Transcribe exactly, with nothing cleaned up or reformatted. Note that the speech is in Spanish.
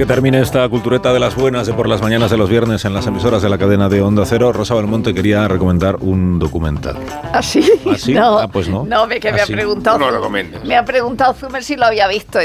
termine esta cultureta de las buenas de por las mañanas de los viernes en las emisoras de la cadena de Onda Cero, Rosa Belmonte quería recomendar un documental. ¿Ah, sí? ¿Ah, sí? No, ah pues no. no, me, que me ¿Ah, ha sí? preguntado. No lo recomiendes. Me ha preguntado Zumer si lo había visto.